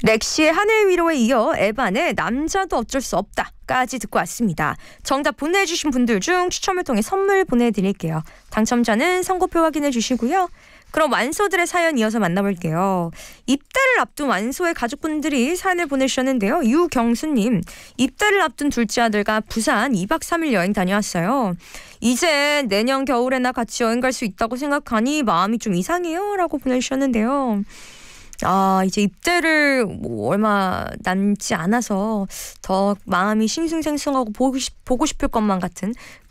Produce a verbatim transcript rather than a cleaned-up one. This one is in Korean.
렉시의 하늘 위로에 이어 에반의 남자도 어쩔 수 없다까지 듣고 왔습니다. 정답 보내주신 분들 중 추첨을 통해 선물 보내드릴게요. 당첨자는 선고표 확인해 주시고요. 그럼 완소들의 사연 이어서 만나볼게요. 입대를 앞둔 완소의 가족분들이 사연을 보내주셨는데요. 유경수님, 입대를 앞둔 둘째 아들과 부산 이 박 삼 일 여행 다녀왔어요. 이제 내년 겨울에나 같이 여행 갈 수 있다고 생각하니 마음이 좀 이상해요 라고 보내주셨는데요. 아, 이제 입대를 뭐 얼마 남지 않아서 더 마음이 싱숭생숭하고 보고, 싶, 보고 싶을 것만 같은